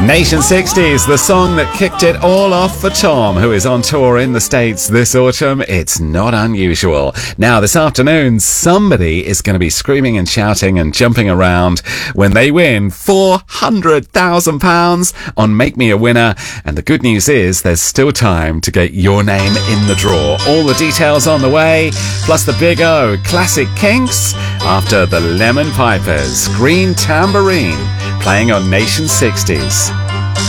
Nation 60s, the song that kicked it all off for Tom, who is on tour in the States this autumn. It's not unusual. Now, this afternoon, somebody is going to be screaming and shouting and jumping around when they win £400,000 on Make Me a Winner. And the good news is there's still time to get your name in the draw. All the details on the way, plus the Big O Classic Kinks after the Lemon Pipers, Green Tambourine, playing on Nation 60s.